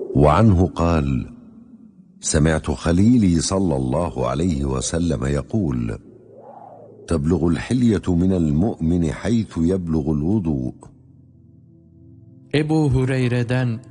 وعنه قال: سمعت خليلي صلى الله عليه وسلم يقول: تبلغ الحلية من المؤمن حيث يبلغ الوضوء. Ebu Hureyre'den